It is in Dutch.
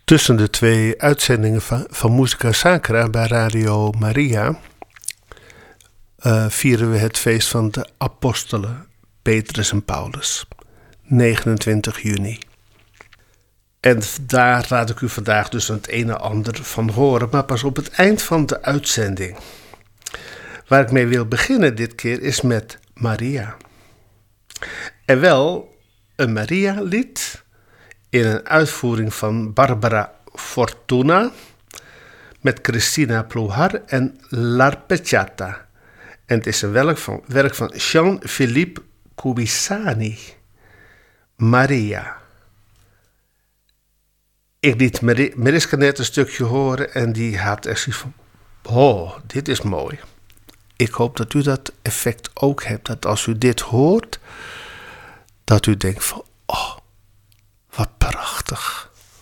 Tussen de twee uitzendingen van Musica Sacra bij Radio Maria vieren we het feest van de apostelen Petrus en Paulus, 29 juni. En daar laat ik u vandaag dus het een en ander van horen, maar pas op het eind van de uitzending. Waar ik mee wil beginnen dit keer is met Maria. En wel een Maria-lied in een uitvoering van Barbara Fortuna met Cristina Plouhar en L'Arpeggiata. En het is een werk van Jean-Philippe Cubisani. Maria. Ik liet Mariska net een stukje horen en die had echt zoiets van, oh, dit is mooi. Ik hoop dat u dat effect ook hebt, dat als u dit hoort, dat u denkt van,